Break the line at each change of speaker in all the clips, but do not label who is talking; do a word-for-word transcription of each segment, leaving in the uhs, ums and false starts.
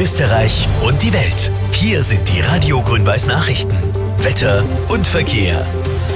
Österreich und die Welt. Hier sind die Radio Grün-Weiß Nachrichten. Wetter und Verkehr.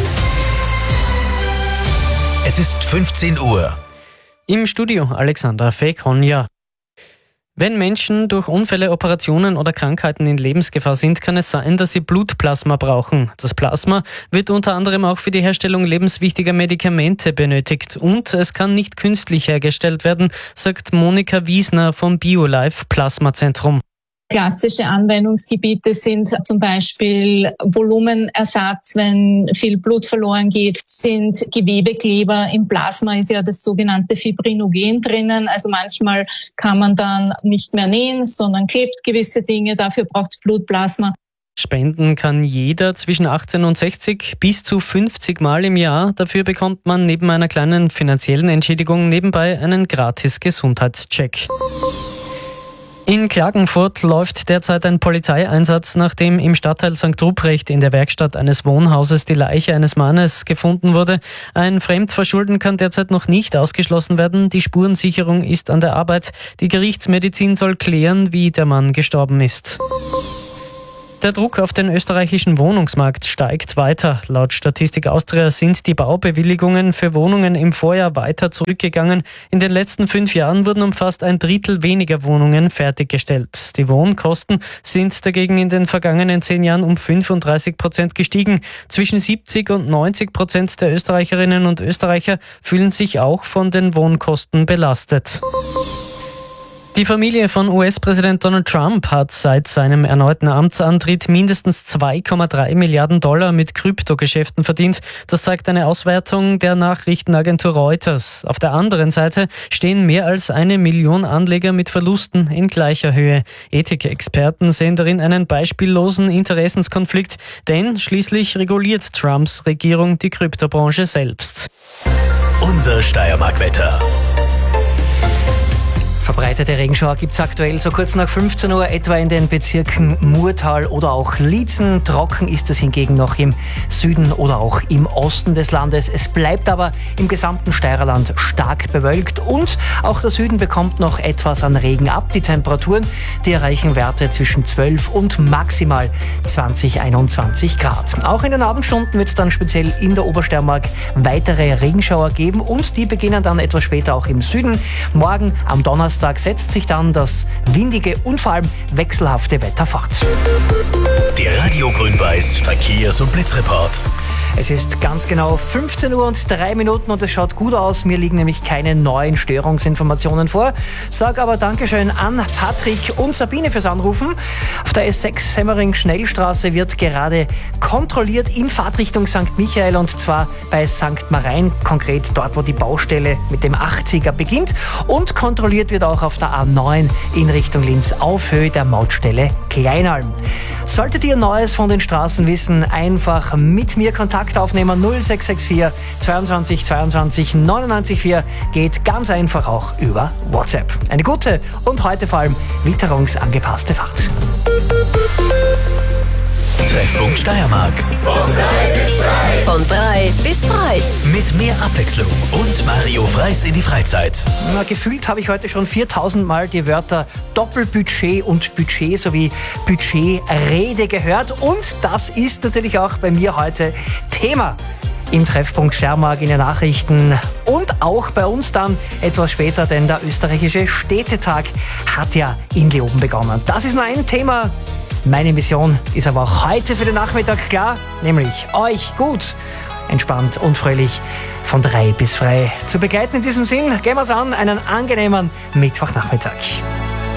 Es ist fünfzehn Uhr.
Im Studio Alexandra Fekonja. Wenn Menschen durch Unfälle, Operationen oder Krankheiten in Lebensgefahr sind, kann es sein, dass sie Blutplasma brauchen. Das Plasma wird unter anderem auch für die Herstellung lebenswichtiger Medikamente benötigt und es kann nicht künstlich hergestellt werden, sagt Monika Wiesner vom BioLife Plasmazentrum.
Klassische Anwendungsgebiete sind zum Beispiel Volumenersatz, wenn viel Blut verloren geht, sind Gewebekleber. Im Plasma ist ja das sogenannte Fibrinogen drinnen. Also manchmal kann man dann nicht mehr nähen, sondern klebt gewisse Dinge. Dafür braucht es Blutplasma.
Spenden kann jeder zwischen achtzehn und sechzig bis zu fünfzig Mal im Jahr. Dafür bekommt man neben einer kleinen finanziellen Entschädigung nebenbei einen gratis Gesundheitscheck. In Klagenfurt läuft derzeit ein Polizeieinsatz, nachdem im Stadtteil Sankt Ruprecht in der Werkstatt eines Wohnhauses die Leiche eines Mannes gefunden wurde. Ein Fremdverschulden kann derzeit noch nicht ausgeschlossen werden. Die Spurensicherung ist an der Arbeit. Die Gerichtsmedizin soll klären, wie der Mann gestorben ist. Der Druck auf den österreichischen Wohnungsmarkt steigt weiter. Laut Statistik Austria sind die Baubewilligungen für Wohnungen im Vorjahr weiter zurückgegangen. In den letzten fünf Jahren wurden um fast ein Drittel weniger Wohnungen fertiggestellt. Die Wohnkosten sind dagegen in den vergangenen zehn Jahren um fünfunddreißig Prozent gestiegen. Zwischen siebzig und neunzig Prozent der Österreicherinnen und Österreicher fühlen sich auch von den Wohnkosten belastet. Die Familie von U S-Präsident Donald Trump hat seit seinem erneuten Amtsantritt mindestens zwei Komma drei Milliarden Dollar mit Kryptogeschäften verdient. Das zeigt eine Auswertung der Nachrichtenagentur Reuters. Auf der anderen Seite stehen mehr als eine Million Anleger mit Verlusten in gleicher Höhe. Ethikexperten sehen darin einen beispiellosen Interessenskonflikt, denn schließlich reguliert Trumps Regierung die Kryptobranche selbst.
Unser Steiermark-Wetter.
Verbreitete Regenschauer gibt es aktuell so kurz nach fünfzehn Uhr etwa in den Bezirken Murtal oder auch Liezen. Trocken ist es hingegen noch im Süden oder auch im Osten des Landes. Es bleibt aber im gesamten Steirerland stark bewölkt und auch der Süden bekommt noch etwas an Regen ab. Die Temperaturen, die erreichen Werte zwischen zwölf und maximal zwanzig, einundzwanzig Grad. Auch in den Abendstunden wird es dann speziell in der Obersteiermark weitere Regenschauer geben und die beginnen dann etwas später auch im Süden. Morgen am Donnerstag setzt sich dann das windige und vor allem wechselhafte Wetter fort.
Der Radio Grün-Weiß Verkehrs- und Blitzreport.
Es ist ganz genau fünfzehn Uhr und drei Minuten und es schaut gut aus. Mir liegen nämlich keine neuen Störungsinformationen vor. Sag aber Dankeschön an Patrick und Sabine fürs Anrufen. Auf der S sechs Semmering-Schnellstraße wird gerade kontrolliert in Fahrtrichtung Sankt Michael und zwar bei Sankt Marein, konkret dort, wo die Baustelle mit dem achtziger beginnt. Und kontrolliert wird auch auf der A neun in Richtung Linz auf Höhe der Mautstelle Kleinalm. Solltet ihr Neues von den Straßen wissen, einfach mit mir Kontakt aufnehmen. null sechs sechs vier zweiundzwanzig zweiundzwanzig neunundneunzig vier geht ganz einfach auch über WhatsApp. Eine gute und heute vor allem witterungsangepasste Fahrt.
Treffpunkt Steiermark.
Von drei bis frei.
Von drei bis frei.
Mit mehr Abwechslung und Mario Freis in die Freizeit.
Na, gefühlt habe ich heute schon viertausend Mal die Wörter Doppelbudget und Budget sowie Budgetrede gehört. Und das ist natürlich auch bei mir heute Thema im Treffpunkt Steiermark in den Nachrichten und auch bei uns dann etwas später, denn der österreichische Städtetag hat ja in Leoben begonnen. Das ist nur ein Thema. Meine Mission ist aber auch heute für den Nachmittag klar, nämlich euch gut, entspannt und fröhlich von drei bis frei zu begleiten. In diesem Sinn, gehen wir's an, einen angenehmen Mittwochnachmittag.